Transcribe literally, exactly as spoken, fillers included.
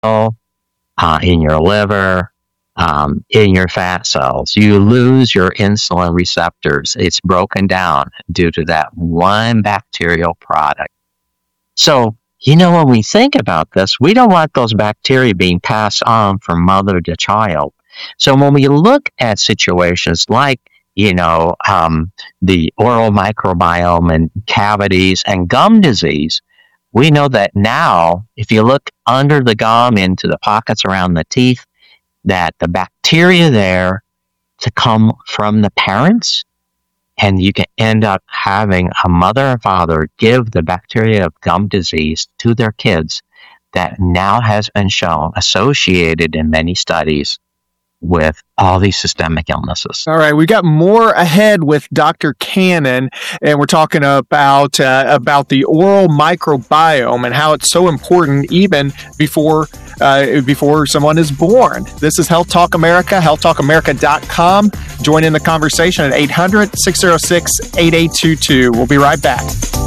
uh, in your liver, um, in your fat cells. You lose your insulin receptors. It's broken down due to that one bacterial product. So, you know, when we think about this, we don't want those bacteria being passed on from mother to child. So when we look at situations like, you know, um, the oral microbiome and cavities and gum disease, we know that now, if you look under the gum into the pockets around the teeth, that the bacteria there to come from the parents, and you can end up having a mother and father give the bacteria of gum disease to their kids that now has been shown associated in many studies with all these systemic illnesses. All right, we got more ahead with Doctor Cannon, and we're talking about uh, about the oral microbiome and how it's so important even before uh, before someone is born. This is Health Talk America, health talk america dot com. Join in the conversation at eight hundred, six oh six, eight eight two two. We'll be right back.